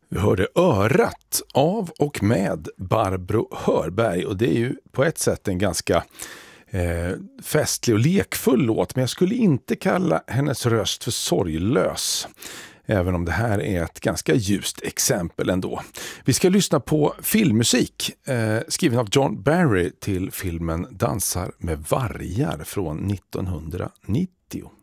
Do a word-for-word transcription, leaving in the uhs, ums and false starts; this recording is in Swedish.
Vi hörde Örat av och med Barbro Hörberg, och det är ju på ett sätt en ganska eh, festlig och lekfull låt, men jag skulle inte kalla hennes röst för sorglös. Även om det här är ett ganska ljust exempel ändå. Vi ska lyssna på filmmusik eh, skriven av John Barry till filmen Dansar med vargar från nittonhundranittio.